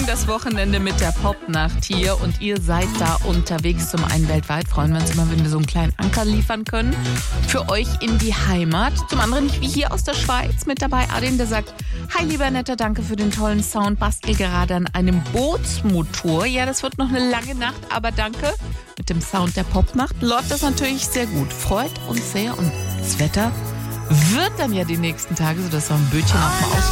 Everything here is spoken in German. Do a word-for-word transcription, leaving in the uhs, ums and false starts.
das Wochenende mit der Popnacht hier und ihr seid da unterwegs. Zum einen weltweit freuen wir uns immer, wenn wir so einen kleinen Anker liefern können für euch in die Heimat. Zum anderen wie hier aus der Schweiz mit dabei Adin, der sagt: Hi lieber Netter, danke für den tollen Sound. Bastel gerade an einem Bootsmotor. Ja, das wird noch eine lange Nacht, aber danke. Mit dem Sound der Popnacht läuft das natürlich sehr gut. Freut uns sehr und das Wetter wird dann ja die nächsten Tage, sodass wir ein Bötchen auch mal aus